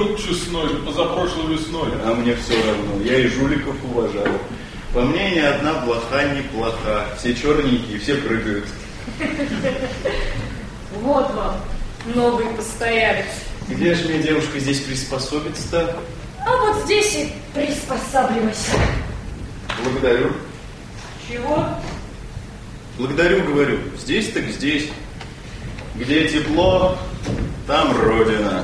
был честной, позапрошлой весной. А мне все равно, я и жуликов уважаю. По мне ни одна блоха не плоха. Все черненькие, все прыгают. Вот вам новый постоялец. Где же мне, девушка, здесь приспособиться-то? А вот здесь и приспосабливайся. Благодарю. Чего? Благодарю, говорю. Здесь так здесь. Где тепло, там Родина.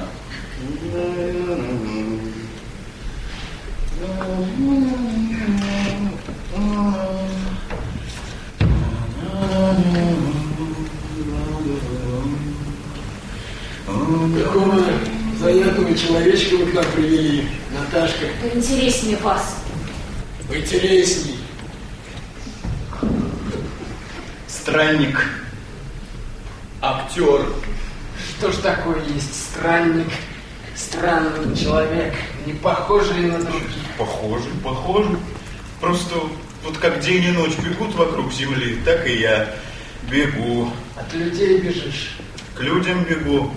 Какого занятого человечка вы к нам привели, Наташка? Интереснее вас. Интересней. Странник. Актер. Что ж такое есть странник, странный человек, не похожий на других? Похоже. Просто вот как день и ночь бегут вокруг земли, так и я бегу. От людей бежишь. К людям бегу.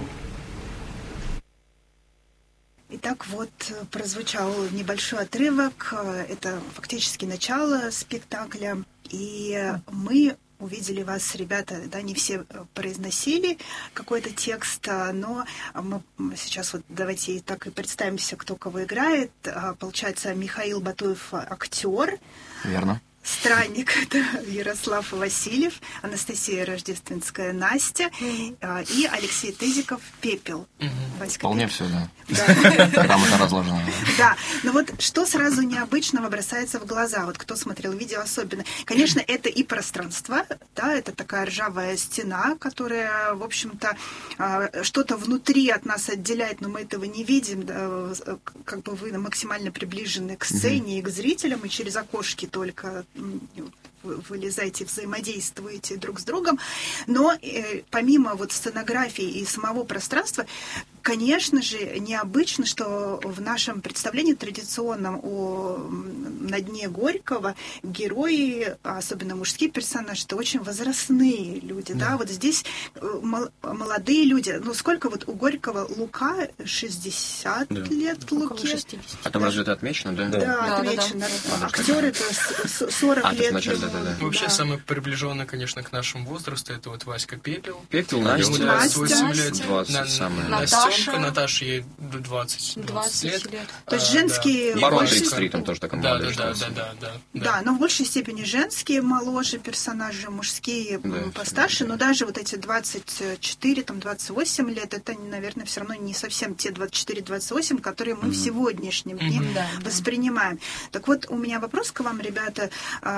Итак, вот прозвучал небольшой отрывок. Это фактически начало спектакля. И мы увидели вас, ребята, да, не все произносили какой-то текст, но мы сейчас вот давайте так и представимся, кто кого играет. Получается, Михаил Батуев — актер. Верно. Странник — это Ярослав Васильев, Анастасия Рождественская — Настя, и Алексей Тызиков — Пепел. Вполне Пепел. все, да. Грамотно разложено. Да, но вот что сразу необычного бросается в глаза, вот кто смотрел видео особенно. Конечно, это и пространство, да, это такая ржавая стена, которая, в общем-то, что-то внутри от нас отделяет, но мы этого не видим, да, как бы вы максимально приближены к сцене и к зрителям, и через окошки только вылезаете, взаимодействуете друг с другом. Но помимо вот сценографии и самого пространства, конечно же, необычно, что в нашем представлении традиционном на дне Горького герои, особенно мужские персонажи, это очень возрастные люди. Да? Вот здесь молодые люди. Ну, сколько вот у Горького Лука? 60 лет Луке. А там разве это отмечено, да? Да, отмечено. Актер это 40 лет. Вообще, самый приближенный, конечно, к нашему возрасту, это вот Васька Пепел. Пепел, Настя. 28 лет. 20 самое. Наташа, ей 20 лет. То есть женские... Барон 33, там тоже такой молодой. Да, но в большей степени женские моложе персонажи, мужские постарше, но даже вот эти 24, там 28 лет, это, наверное, все равно не совсем те 24-28, которые мы в сегодняшнем дне воспринимаем. Так вот, у меня вопрос к вам, ребята.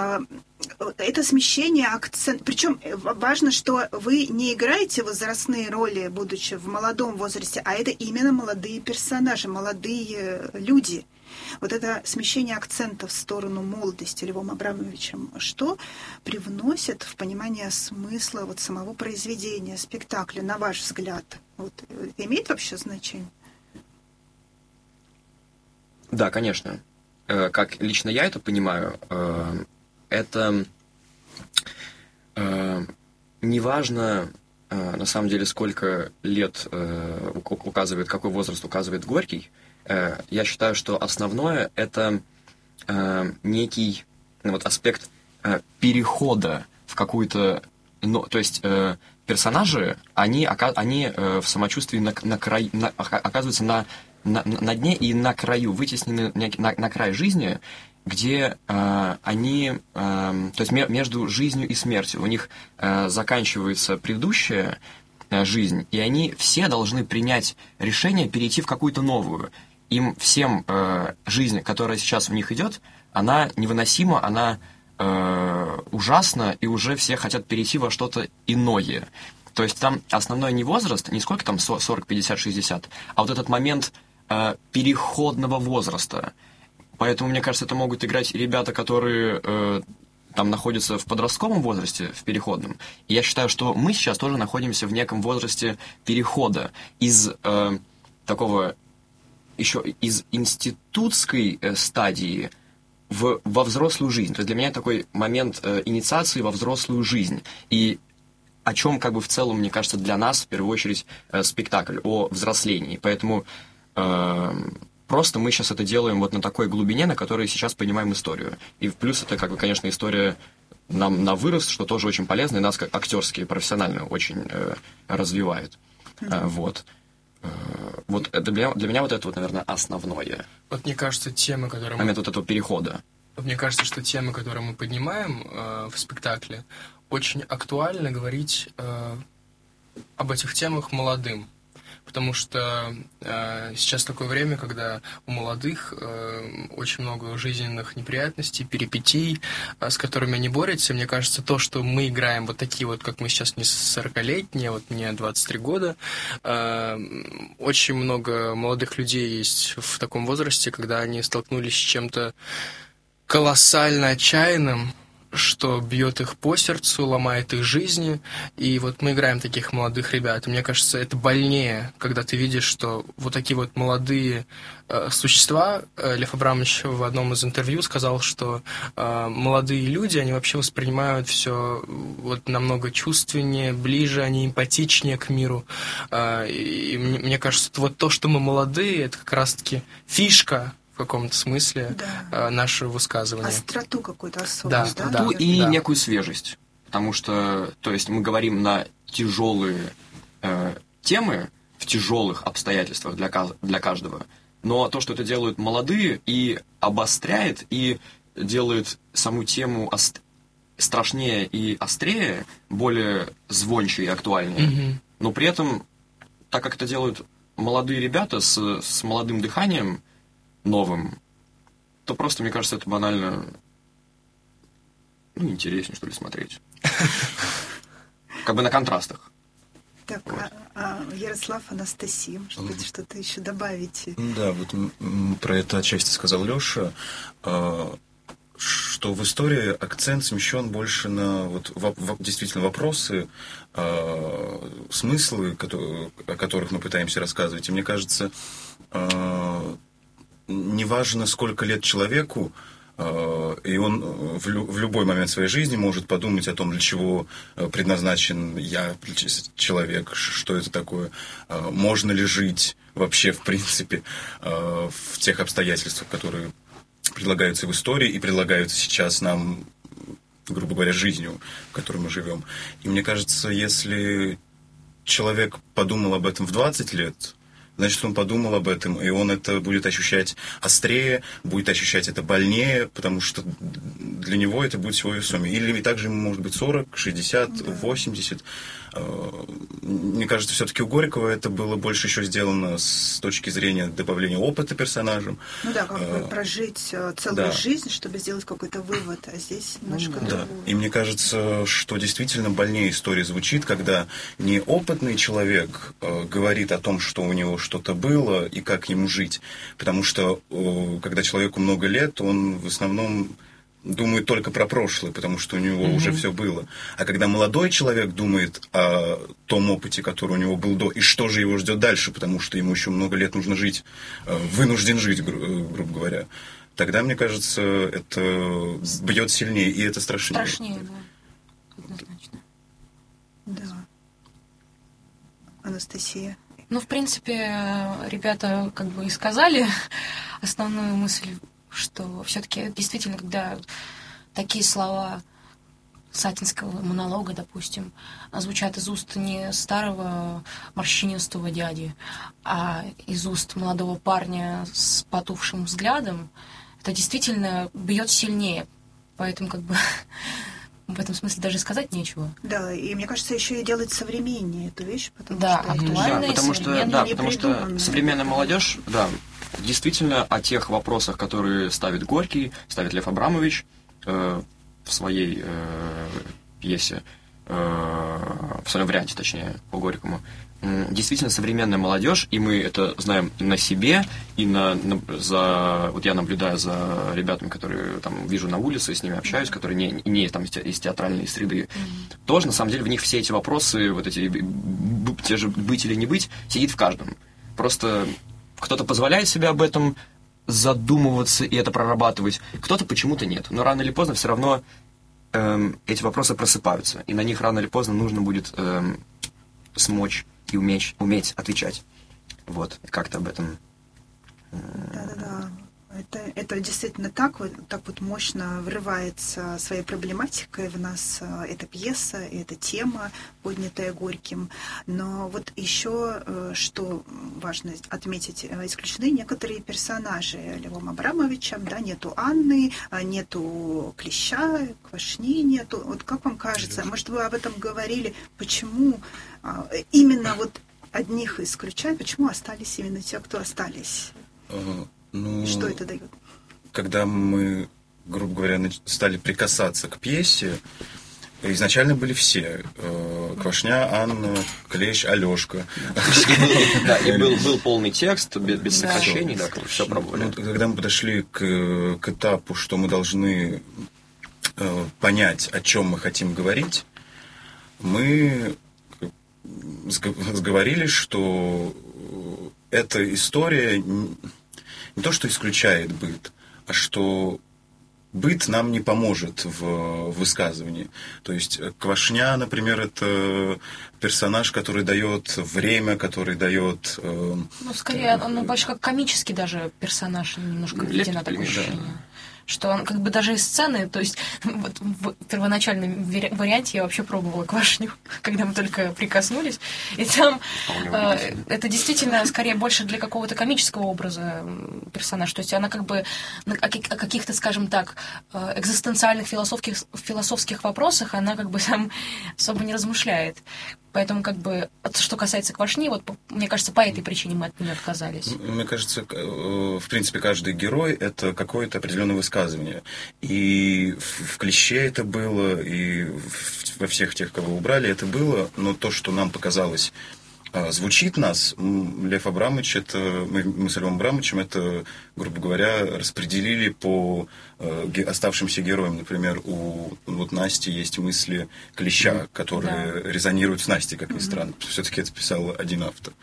Это смещение акцента. Причем важно, что вы не играете возрастные роли, будучи в молодом возрасте, а это именно молодые персонажи, молодые люди. Вот это смещение акцента в сторону молодости Львом Абрамовичем, что привносит в понимание смысла вот самого произведения, спектакля, на ваш взгляд? Вот, это имеет вообще значение? Да, конечно. Как лично я это понимаю, это неважно, на самом деле, сколько лет указывает, какой возраст указывает Горький. Я считаю, что основное — это некий вот, аспект перехода в какую-то... то есть персонажи, они в самочувствии оказываются на дне и на краю, вытеснены на край жизни, где они, то есть между жизнью и смертью, у них заканчивается предыдущая жизнь, и они все должны принять решение перейти в какую-то новую. Им всем жизнь, которая сейчас в них идет, она невыносима, она ужасна, и уже все хотят перейти во что-то иное. То есть там основной не возраст, не сколько там 40, 50, 60, а вот этот момент переходного возраста. Поэтому, мне кажется, это могут играть ребята, которые там находятся в подростковом возрасте, в переходном. И я считаю, что мы сейчас тоже находимся в неком возрасте перехода из такого еще из институтской стадии во взрослую жизнь. То есть для меня такой момент инициации во взрослую жизнь. И о чем, как бы, в целом, мне кажется, для нас, в первую очередь, спектакль о взрослении. Поэтому Просто мы сейчас это делаем вот на такой глубине, на которой сейчас понимаем историю. И плюс это, как бы, конечно, история нам на вырост, что тоже очень полезно, и нас как актерские профессионально очень развивает. Вот. Вот для меня вот это вот, наверное, основное. Вот мне кажется, темы, которые момент вот этого перехода. Мне кажется, что темы, которые мы поднимаем в спектакле, очень актуально говорить об этих темах молодым. Потому что сейчас такое время, когда у молодых очень много жизненных неприятностей, перипетий, с которыми они борются. Мне кажется, то, что мы играем вот такие вот, как мы сейчас, не 40-летние, вот мне 23 года, очень много молодых людей есть в таком возрасте, когда они столкнулись с чем-то колоссально отчаянным, что бьет их по сердцу, ломает их жизни. И вот мы играем таких молодых ребят. И мне кажется, это больнее, когда ты видишь, что вот такие вот молодые существа. Лев Абрамович в одном из интервью сказал, что молодые люди, они вообще воспринимают все вот намного чувственнее, ближе, они эмпатичнее к миру. И мне кажется, вот то, что мы молодые, это как раз-таки фишка в каком-то смысле наше высказывание. Остроту какую-то особенность, да? Остроту и некую свежесть. Потому что, то есть, мы говорим на тяжелые темы, в тяжелых обстоятельствах для каждого. Но то, что это делают молодые, и обостряет, и делает саму тему страшнее и острее, более звонче и актуальнее. Но при этом, так как это делают молодые ребята с молодым дыханием, новым, то просто, мне кажется, это банально, интереснее, что ли, смотреть. Как бы на контрастах. Так, Ярослав, Анастасия, может быть, что-то еще добавите? Да, вот про это отчасти сказал Леша, что в истории акцент смещен больше на действительно вопросы, смыслы, о которых мы пытаемся рассказывать. И мне кажется, неважно, сколько лет человеку, и он в любой момент своей жизни может подумать о том, для чего предназначен я, человек, что это такое, можно ли жить вообще, в принципе, в тех обстоятельствах, которые предлагаются в истории и предлагаются сейчас нам, грубо говоря, жизнью, в которой мы живем. И мне кажется, если человек подумал об этом в 20 лет, значит, он подумал об этом, и он это будет ощущать острее, будет ощущать это больнее, потому что для него это будет всего весомее. Или также ему может быть 40, 60, 80. Мне кажется, все-таки у Горького это было больше еще сделано с точки зрения добавления опыта персонажам. Как бы прожить целую жизнь, чтобы сделать какой-то вывод, а здесь немножко другое. И мне кажется, что действительно больнее история звучит, когда неопытный человек говорит о том, что у него что-то было и как ему жить. Потому что, когда человеку много лет, он в основном думает только про прошлое, потому что у него уже все было. А когда молодой человек думает о том опыте, который у него был до, и что же его ждет дальше, потому что ему еще много лет нужно жить, вынужден жить, грубо говоря, тогда, мне кажется, это бьет сильнее, и это страшнее. Страшнее, да. Однозначно. Да. Анастасия. В принципе, ребята как бы и сказали основную мысль, что все-таки действительно, когда такие слова сатинского монолога, допустим, звучат из уст не старого морщинистого дяди, а из уст молодого парня с потухшим взглядом, это действительно бьет сильнее. Поэтому как бы в этом смысле даже сказать нечего. Да, и мне кажется, еще и делать современнее эту вещь, потому что актуально и современно, потому что современная молодежь, действительно о тех вопросах, которые ставит Горький, ставит Лев Абрамович в своей пьесе, в своем варианте, точнее, по Горькому. Действительно, современная молодежь, и мы это знаем на себе, и вот я наблюдаю за ребятами, которые там вижу на улице, с ними общаюсь, которые не там из театральной среды. Тоже, на самом деле, в них все эти вопросы, вот эти, те же быть или не быть, сидит в каждом. Просто кто-то позволяет себе об этом задумываться и это прорабатывать, кто-то почему-то нет. Но рано или поздно все равно эти вопросы просыпаются, и на них рано или поздно нужно будет смочь и уметь отвечать. Вот, как-то об этом Да-да-да. Это действительно так вот мощно врывается своей проблематикой в нас эта пьеса, эта тема, поднятая Горьким. Но вот еще, что важно отметить, исключены некоторые персонажи Львом Абрамовичем, да, нету Анны, нету Клеща, Квашни нету. Вот как вам кажется, может, вы об этом говорили, почему именно вот одних исключают, почему остались именно те, кто остались? Что это дает? Когда мы, грубо говоря, стали прикасаться к пьесе, изначально были все. Квашня, Анна, Клещ, Алешка. Да, и был полный текст, без сокращений, да, все пробовали. Когда мы подошли к этапу, что мы должны понять, о чем мы хотим говорить, мы сговорились, что эта история не то, что исключает быт, а что быт нам не поможет в высказывании. То есть Квашня, например, это персонаж, который дает время, который дает... скорее, он больше как комический даже персонаж, немножко введено такое ощущение. Что он как бы даже из сцены, то есть вот в первоначальном варианте я вообще пробовала Квашню, когда мы только прикоснулись, и там это действительно скорее больше для какого-то комического образа персонаж, то есть она как бы о каких-то, скажем так, экзистенциальных философских вопросах она как бы там особо не размышляет. Поэтому, как бы, что касается Квашни, вот, мне кажется, по этой причине мы от нее отказались. Мне кажется, в принципе, каждый герой — это какое-то определенное высказывание. И в Клеще это было, и во всех тех, кого убрали, это было. Но то, что нам показалось, звучит нас, Лев Абрамович, это, мы с Львом Абрамовичем это, грубо говоря, распределили по оставшимся героям. Например, у Насти есть мысли Клеща, которые резонируют с Настей, как ни странно. Все-таки это писал один автор.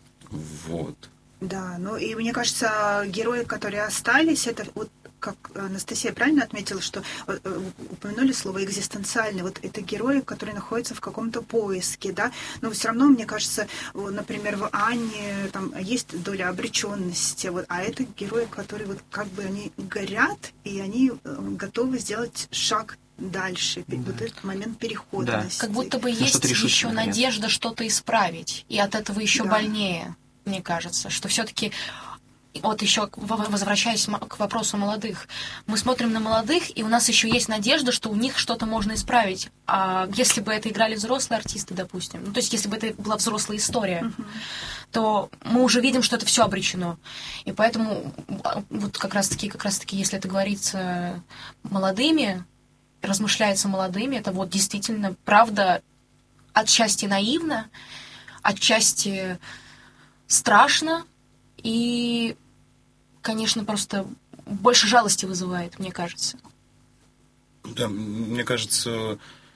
Вот. Да, ну и мне кажется, герои, которые остались, это вот как Анастасия правильно отметила, что упомянули слово экзистенциальный. Вот это герои, которые находятся в каком-то поиске, да. Но все равно, мне кажется, например, в Анне там есть доля обреченности, вот, а это герои, которые вот как бы они горят, и они готовы сделать шаг дальше, вот этот момент переходности. Как будто бы есть еще надежда что-то исправить, и от этого еще больнее, мне кажется, что все-таки вот еще возвращаясь к вопросу молодых, мы смотрим на молодых, и у нас еще есть надежда, что у них что-то можно исправить. А если бы это играли взрослые артисты, допустим, ну, то есть если бы это была взрослая история, то мы уже видим, что это все обречено. И поэтому вот как раз-таки, если это говорится молодыми, размышляется молодыми, это вот действительно правда отчасти наивно, отчасти страшно, и, конечно, просто больше жалости вызывает, мне кажется. Да, мне кажется,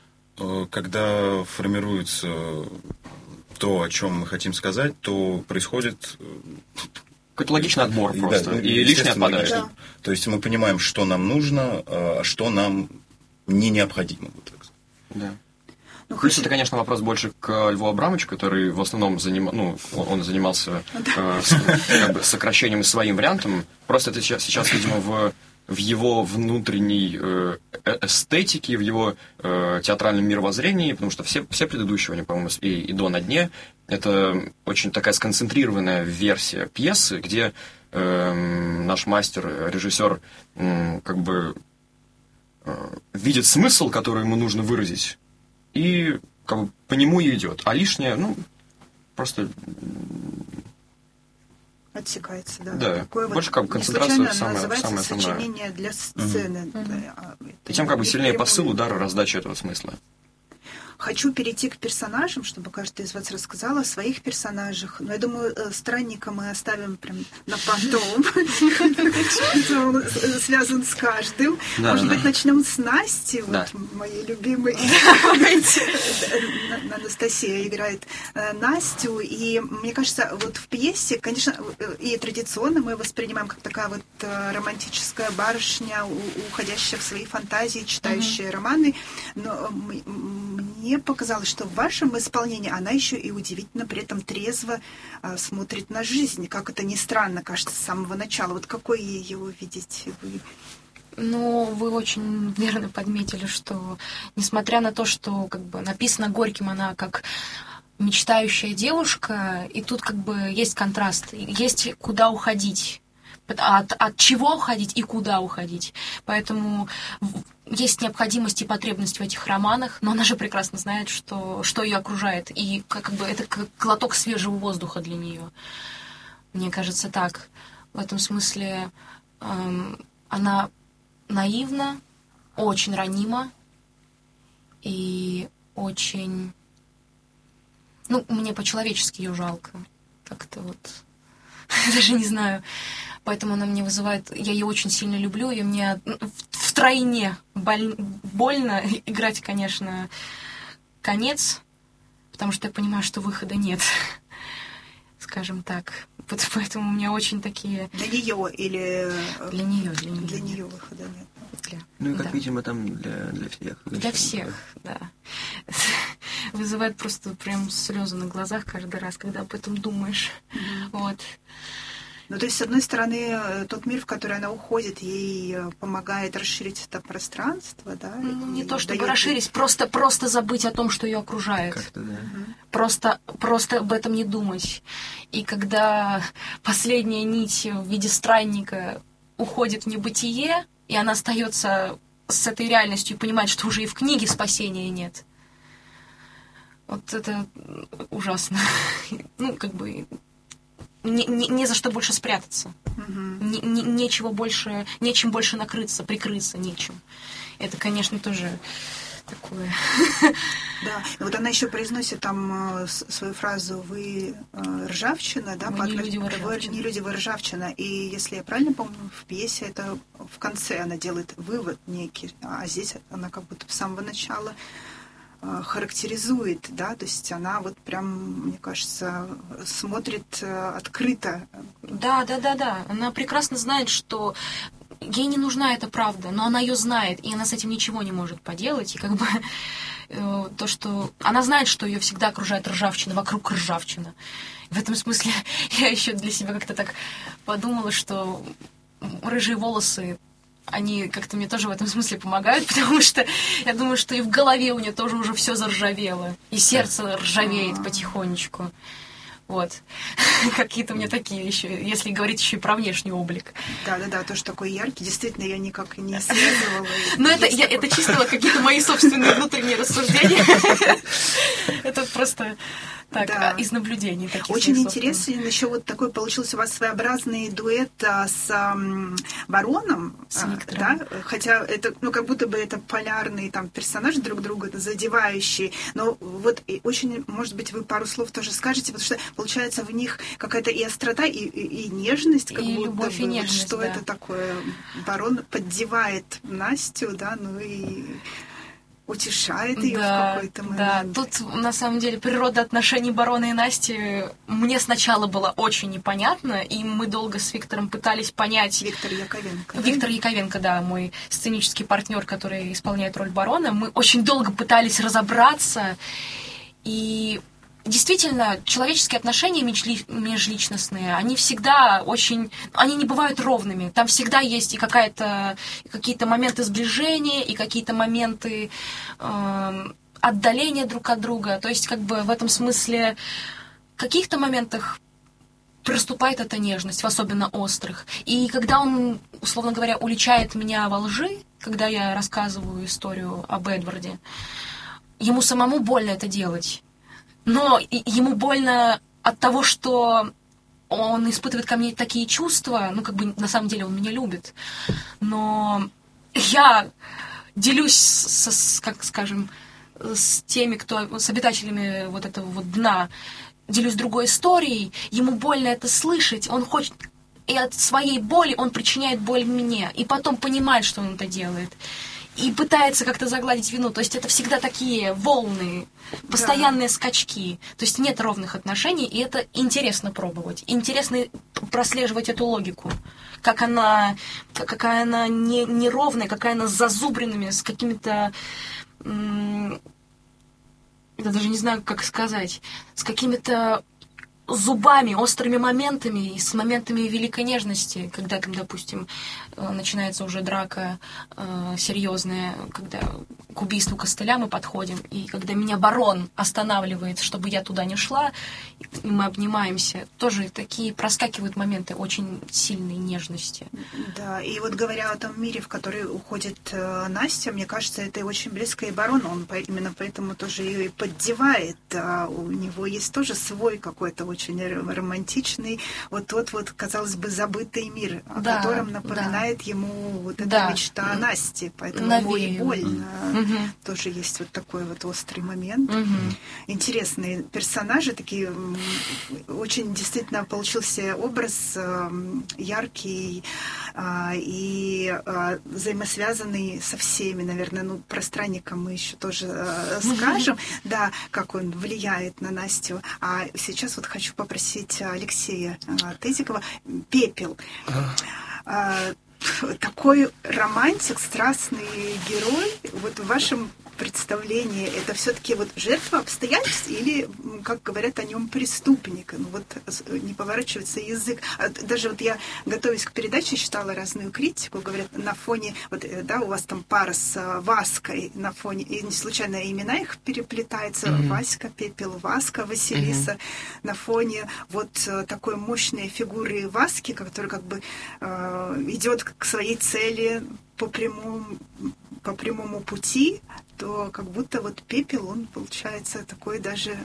когда формируется то, о чем мы хотим сказать, то происходит... Какой-то логичный отбор просто, да, и лишнее отпадает. Да. То есть мы понимаем, что нам нужно, а что нам не необходимо. Вот так сказать. Да. Плюс это, конечно, вопрос больше к Льву Абрамовичу, который в основном он занимался как бы сокращением и своим вариантом. Просто это сейчас, видимо, в его внутренней эстетике, в его театральном мировоззрении, потому что все предыдущие, они, по-моему, и «До на дне», это очень такая сконцентрированная версия пьесы, где наш мастер, режиссер, как бы видит смысл, который ему нужно выразить, и как бы по нему и идет. А лишнее, просто... Отсекается, да. Да, такое больше как концентрация самая основная. Сочинение для сцены. И тем как бы сильнее посыл, удар, раздача этого смысла. Хочу перейти к персонажам, чтобы каждый из вас рассказал о своих персонажах. Но я думаю, странника мы оставим прям на потом. Он связан с каждым. Может быть, начнем с Насти, моей любимой. Анастасия играет Настю. И мне кажется, вот в пьесе, конечно, и традиционно мы воспринимаем как такая вот романтическая барышня, уходящая в свои фантазии, читающая романы. Но мне мне показалось, что в вашем исполнении она еще и удивительно при этом трезво смотрит на жизнь. Как это ни странно, кажется, с самого начала. Вот какой ее видите вы? Ну, вы очень верно подметили, что несмотря на то, что как бы написано Горьким, она как мечтающая девушка, и тут как бы есть контраст, есть куда уходить. От чего уходить и куда уходить. Поэтому есть необходимость и потребность в этих романах, но она же прекрасно знает, что ее окружает. И как бы это как глоток свежего воздуха для нее. Мне кажется, так. В этом смысле она наивна, очень ранима и очень... Ну, мне по-человечески ее жалко. Как-то вот... Даже не знаю. Поэтому она мне вызывает... Я ее очень сильно люблю, и мне втройне больно играть, конечно, конец, потому что я понимаю, что выхода нет. Скажем так. Поэтому у меня очень такие... Для нее или... Для нее. Для нее выхода нет. Ну и, как видимо, там для всех. Для всех, да. Вызывает просто прям слезы на глазах каждый раз, когда об этом думаешь. Вот. Ну, то есть, с одной стороны, тот мир, в который она уходит, ей помогает расширить это пространство, да? Ну, не то чтобы расширить, просто забыть о том, что ее окружает. Как-то, да. Просто об этом не думать. И когда последняя нить в виде странника уходит в небытие, и она остается с этой реальностью и понимает, что уже и в книге спасения нет. Вот это ужасно. Ну, как бы... Не за что больше спрятаться. Нечем больше накрыться, прикрыться нечем. Это, конечно, тоже такое. Да, вот она еще произносит там свою фразу «Вы ржавчина», да? Вы не люди, вы ржавчина. Вы не люди, вы ржавчина. И если я правильно помню, в пьесе это в конце она делает вывод некий, а здесь она как будто с самого начала характеризует, да, то есть она вот прям, мне кажется, смотрит открыто. Да. Она прекрасно знает, что ей не нужна эта правда, но она ее знает, и она с этим ничего не может поделать. И как бы то, что... Она знает, что ее всегда окружает ржавчина, вокруг ржавчина. В этом смысле я еще для себя как-то так подумала, что рыжие волосы, они как-то мне тоже в этом смысле помогают, потому что я думаю, что и в голове у нее тоже уже все заржавело, и сердце ржавеет потихонечку. Вот. Какие-то у меня такие еще, если говорить еще и про внешний облик. Да, тоже такой яркий. Действительно, я никак не исследовала. Но это чисто какие-то мои собственные внутренние рассуждения. Это просто так, из наблюдений таких. Очень интересен еще вот такой получился у вас своеобразный дуэт с Бароном. С Виктором. Да? Хотя это, как будто бы это полярные там персонажи друг друга, это задевающие. Но вот очень, может быть, вы пару слов тоже скажете, потому что получается в них какая-то и острота, и нежность, как и будто любовь, бы. и нежность, что да. это такое? Барон поддевает Настю, да, ну и утешает ее в какой-то момент. Да, тут на самом деле природа отношений Барона и Насти мне сначала была очень непонятна, и мы долго с Виктором пытались понять... Виктор Яковенко. Виктор Яковенко, да, мой сценический партнер, который исполняет роль Барона. Мы очень долго пытались разобраться, и действительно, человеческие отношения межличностные, они всегда очень... Они не бывают ровными. Там всегда есть и какие-то моменты сближения, и какие-то моменты отдаления друг от друга. То есть, как бы в этом смысле в каких-то моментах проступает эта нежность, в особенно острых. И когда он, условно говоря, уличает меня во лжи, когда я рассказываю историю об Эдварде, ему самому больно это делать. Но ему больно от того, что он испытывает ко мне такие чувства, на самом деле он меня любит. Но я делюсь с теми, с обитателями вот этого вот дна, делюсь другой историей, ему больно это слышать, он хочет, и от своей боли он причиняет боль мне, и потом понимает, что он это делает. И пытается как-то загладить вину. То есть это всегда такие волны, постоянные скачки. То есть нет ровных отношений, и это интересно пробовать. Интересно прослеживать эту логику. Какая она неровная, какая она с зазубринами, с какими-то я даже не знаю, как сказать, с какими-то зубами, острыми моментами, с моментами великой нежности, когда там, допустим, начинается уже драка серьезная, когда к убийству костыля мы подходим, и когда меня барон останавливает, чтобы я туда не шла, и мы обнимаемся, тоже такие проскакивают моменты очень сильной нежности. Да, и вот говоря о том мире, в который уходит Настя, мне кажется, это и очень близко и барону, он именно поэтому тоже ее и поддевает, у него есть тоже свой какой-то очень романтичный, вот тот вот, казалось бы, забытый мир, о котором напоминает ему вот эта мечта о Насте, поэтому ему и больно. Тоже есть вот такой вот острый момент. Интересные персонажи, такие, очень действительно получился образ яркий и взаимосвязанный со всеми, наверное, ну, про странника мы еще тоже скажем, да, как он влияет на Настю. А сейчас вот хочу попросить Алексея Тезикова «Пепел». Такой романтик, страстный герой, вот в вашем представлении это все-таки вот жертва обстоятельств или, как говорят о нем, преступник? Ну вот не поворачивается язык. Даже вот я, готовясь к передаче, читала разную критику, говорят, на фоне, вот, да, у вас там пара с Ваской на фоне, и не случайно имена их переплетаются, Васька, Пепел, Васка, Василиса, на фоне вот такой мощной фигуры Васки, которая как бы идет к своей цели по прямому пути, то как будто вот Пепел, он получается такой даже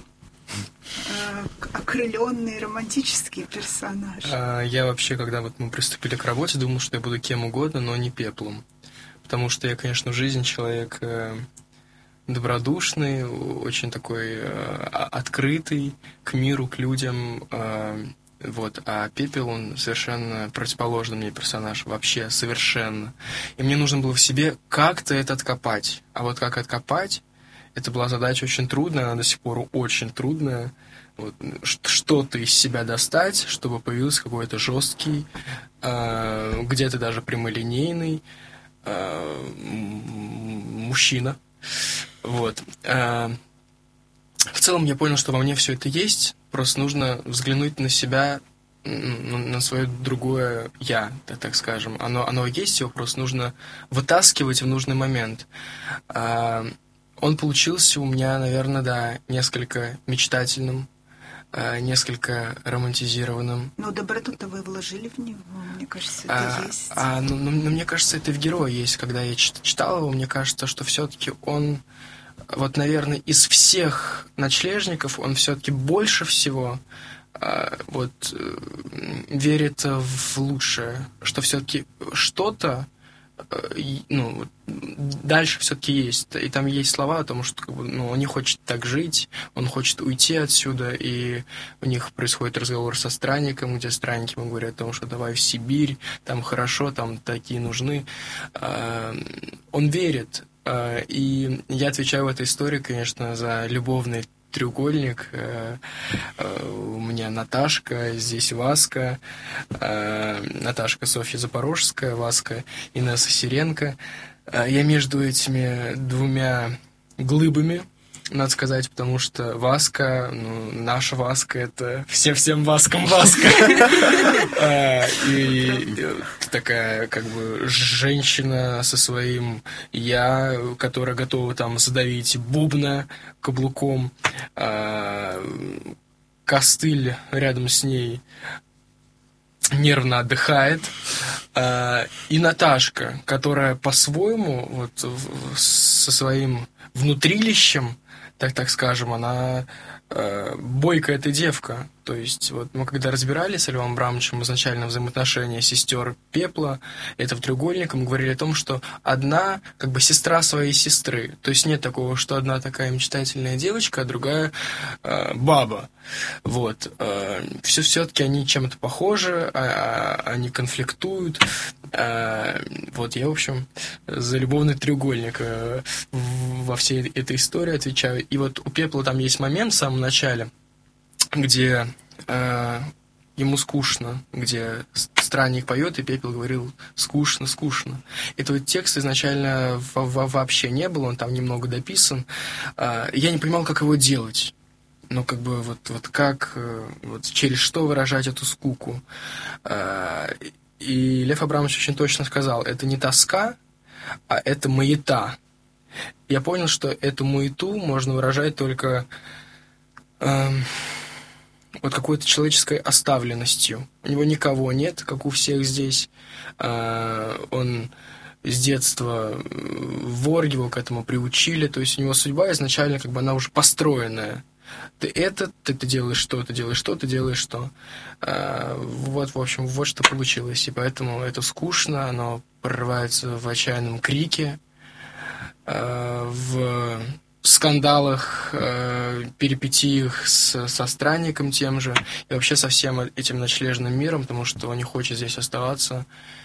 окрыленный романтический персонаж. Я вообще, когда вот мы приступили к работе, думал, что я буду кем угодно, но не Пеплом. Потому что я, конечно, в жизни человек добродушный, очень такой открытый к миру, к людям. Вот, а Пепел, он совершенно противоположный мне персонаж, вообще совершенно. И мне нужно было в себе как-то это откопать. А вот как откопать, это была задача очень трудная, она до сих пор очень трудная. Вот, что-то из себя достать, чтобы появился какой-то жесткий, где-то даже прямолинейный мужчина. Вот. В целом я понял, что во мне все это есть, просто нужно взглянуть на себя, на свое другое «я», так скажем. Оно есть, его просто нужно вытаскивать в нужный момент. Он получился у меня, наверное, да, несколько мечтательным, несколько романтизированным. Но доброту-то вы вложили в него, мне кажется, это есть. Мне кажется, это в герое есть. Когда я читал его, мне кажется, что все-таки он... Вот, наверное, из всех ночлежников он все-таки больше всего верит в лучшее, что все-таки что-то, дальше все-таки есть. И там есть слова о том, что он не хочет так жить, он хочет уйти отсюда, и у них происходит разговор со странником, где странники ему говорят о том, что давай в Сибирь, там хорошо, там такие нужны. Он верит. И я отвечаю в этой истории, конечно, за любовный треугольник. У меня Наташка, здесь Васка, Наташка Софья Запорожская, Васка Инесса Сиренко. Я между этими двумя глыбами, надо сказать, потому что Васка, наша Васка, это всем Васкам Васка. И такая, как бы, женщина со своим «я», которая готова там задавить бубна каблуком, костыль рядом с ней нервно отдыхает, и Наташка, которая по-своему вот со своим внутрилищем, так скажем, она бойкая эта девка. То есть, вот мы когда разбирали с Львом Абрамовичем изначально взаимоотношения сестер Пепла, этого треугольника, мы говорили о том, что одна как бы сестра своей сестры. То есть нет такого, что одна такая мечтательная девочка, а другая баба. Вот. Все-таки они чем-то похожи, они конфликтуют. Вот я, в общем, за любовный треугольник во всей этой истории отвечаю. И вот у Пепла там есть момент в самом начале, где ему скучно, где странник поет, и Пепел говорил «скучно, скучно». Этого текста изначально вообще не было, он там немного дописан. Я не понимал, как его делать. Ну, как бы, вот как, вот через что выражать эту скуку. И Лев Абрамович очень точно сказал, это не тоска, а это маята. Я понял, что эту маяту можно выражать только вот какой-то человеческой оставленностью. У него никого нет, как у всех здесь. Он с детства вор, его к этому приучили. То есть у него судьба изначально, как бы она уже построенная. Ты делаешь что, ты делаешь что, ты делаешь что. Вот, в общем, вот что получилось. И поэтому это скучно, оно прорывается в отчаянном крике, в скандалах, перипетиях со странником тем же, и вообще со всем этим ночлежным миром, потому что он не хочет здесь оставаться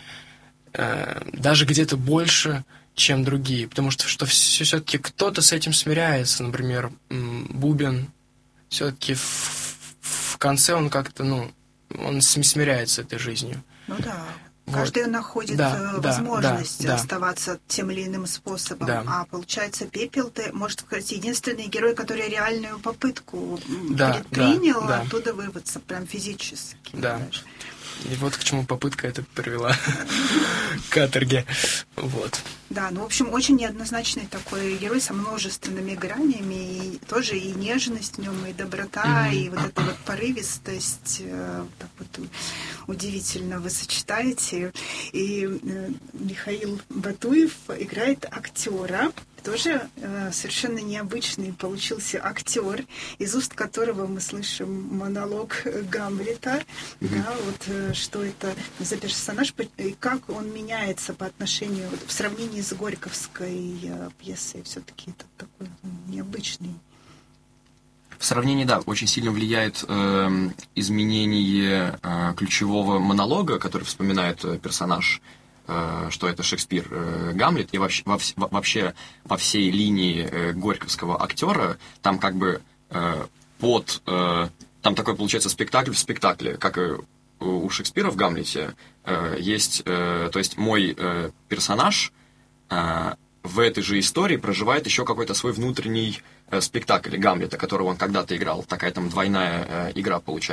даже где-то больше, чем другие, потому что все-таки кто-то с этим смиряется, например, Бубен, все-таки в конце он как-то, он смиряется с этой жизнью. Ну да. Вот. Каждый находит возможность оставаться тем или иным способом. Да. А получается, Пепел, может сказать, единственный герой, который реальную попытку предпринял, оттуда вырваться прям физически. Да. Даже. И вот к чему попытка это привела к каторге. Вот. Да, в общем, очень неоднозначный такой герой со множественными гранями, и тоже и нежность в нем, и доброта, и вот эта вот порывистость, так вот удивительно вы сочетаете. И Михаил Батуев играет актера, тоже совершенно необычный получился актер, из уст которого мы слышим монолог Гамлета. Да, вот что это за персонаж, и как он меняется по отношению, в сравнении с Горьковской пьесой. Все-таки это такой необычный. В сравнении, очень сильно влияет изменение ключевого монолога, который вспоминает персонаж, что это Шекспир, Гамлет, и вообще во всей линии горьковского актера, там как бы там такой получается спектакль в спектакле, как и у Шекспира в Гамлете, есть, то есть мой персонаж в этой же истории проживает еще какой-то свой внутренний спектакль Гамлета, которого он когда-то играл. Такая там двойная игра получается.